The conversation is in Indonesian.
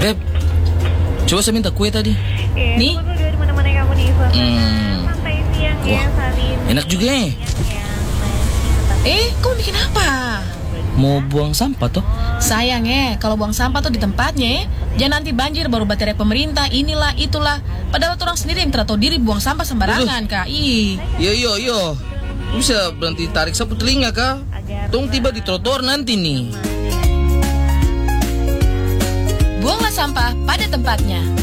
Beb, coba saya minta kue tadi. Nih. Aku tuh di mana-mana kamu di suasana santai siang ya, Salin. Enak juga ya. Kamu bikin apa? Mau buang sampah toh? Sayang kalau buang sampah tuh di tempatnya. Jangan nanti banjir baru baterai pemerintah, inilah, itulah. Padahal orang sendiri yang tidak tahu diri buang sampah sembarangan, Kak. Yo. Bisa berhenti tarik sapu telinga, Kak. Tong tiba di trotoar nanti nih. Buanglah sampah pada tempatnya.